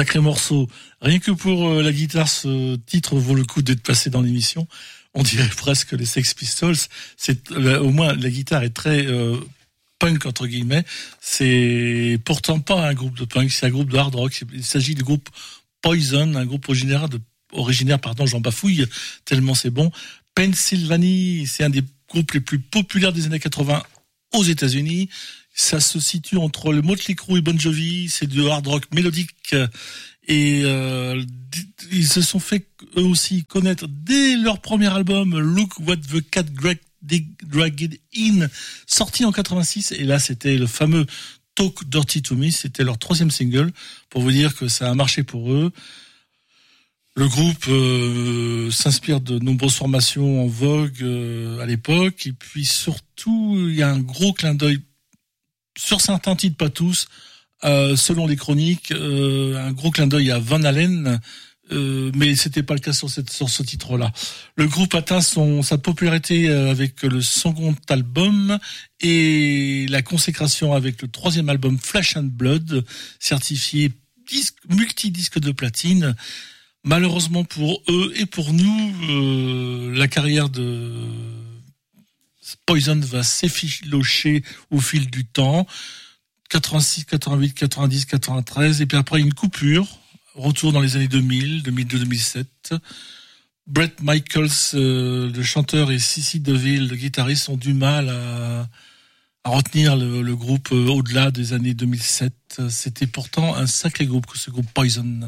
sacré morceau. Rien que pour la guitare, ce titre vaut le coup d'être passé dans l'émission. On dirait presque les Sex Pistols. Au moins la guitare est très punk entre guillemets. C'est pourtant pas un groupe de punk, c'est un groupe de hard rock. Il s'agit du groupe Poison, un groupe originaire, j'en bafouille tellement c'est bon. Pennsylvanie, c'est un des groupes les plus populaires des années 80 aux États-Unis. Ça se situe entre le Motley Crue et Bon Jovi. C'est du hard rock mélodique et ils se sont fait eux aussi connaître dès leur premier album Look What the Cat Dragged In, sorti en 86. Et là, c'était le fameux Talk Dirty to Me. C'était leur 3e single. Pour vous dire que ça a marché pour eux. Le groupe s'inspire de nombreuses formations en vogue à l'époque. Et puis surtout, il y a un gros clin d'œil sur certains titres, pas tous, selon les chroniques, un gros clin d'œil à Van Halen, mais c'était pas le cas sur ce titre-là. Le groupe atteint sa popularité avec le second album et la consécration avec le 3e album Flesh and Blood, certifié multi-disque de platine. Malheureusement pour eux et pour nous, la carrière de Poison va s'effilocher au fil du temps. 86, 88, 90, 93, et puis après une coupure. Retour dans les années 2000, 2002, 2007. Bret Michaels, le chanteur, et Sissy DeVille, le guitariste, ont du mal à retenir le groupe au-delà des années 2007. C'était pourtant un sacré groupe, ce groupe Poison.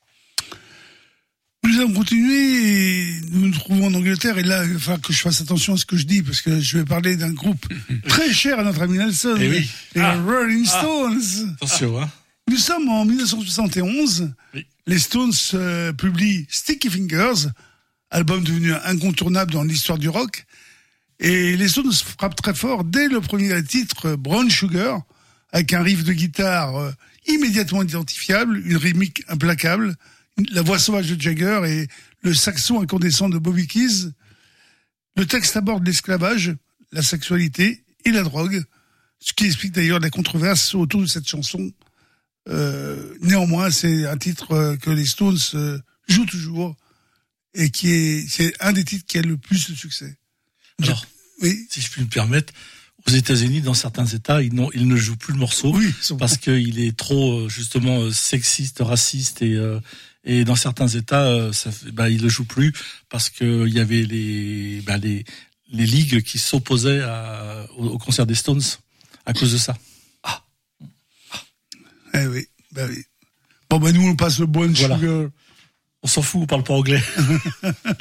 Nous allons continuer et nous nous trouvons en Angleterre, et là il va falloir que je fasse attention à ce que je dis parce que je vais parler d'un groupe très cher à notre ami Nelson, les Rolling Stones. Attention, hein. Nous sommes en 1971, oui. Les Stones publient Sticky Fingers, album devenu incontournable dans l'histoire du rock, et les Stones frappent très fort dès le premier titre, Brown Sugar, avec un riff de guitare immédiatement identifiable, une rythmique implacable, la voix sauvage de Jagger et le saxon incandescent de Bobby Keys. Le texte aborde l'esclavage, la sexualité et la drogue, ce qui explique d'ailleurs la controverse autour de cette chanson. Néanmoins, c'est un titre que les Stones jouent toujours et c'est un des titres qui a le plus de succès. Alors, oui, si je puis me permettre, aux États-Unis, dans certains États, ils ne jouent plus le morceau, oui, parce qu'il est trop justement sexiste, raciste, et dans certains États, ils le jouent plus parce que il y avait les ligues qui s'opposaient au concert des Stones à cause de ça. Oui. Bon, nous on passe le Brown Sugar. On s'en fout, on parle pas anglais.